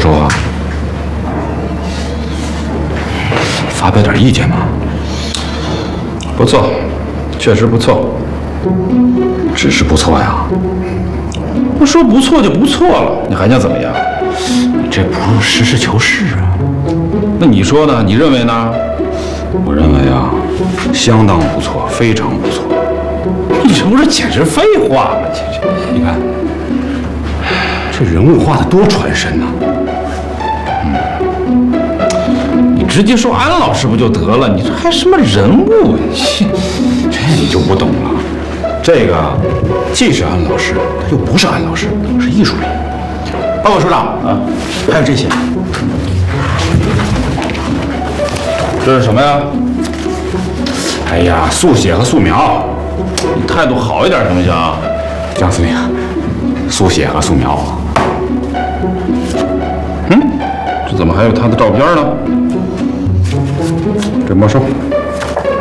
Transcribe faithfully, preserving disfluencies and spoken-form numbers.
说话，发表点意见嘛。 不错，确实不错， 只是不错呀。 不说不错就不错了，你还想怎么样？ 你这不是实事求是啊。 那你说呢？你认为呢？ 我认为啊，相当不错，非常不错。 你这不是简直废话吗？这这， 你看，这人物画的多传神呐！ 你直接说安老师不就得了？你这还什么人物？ 这你就不懂了。这个既是安老师，他又不是安老师，是艺术品。报告处长啊，还有这些， 这是什么呀？ 哎呀，速写和素描。 你态度好一点行不行？ 江司令，速写和素描。 嗯，这怎么还有他的照片呢？ 这没收。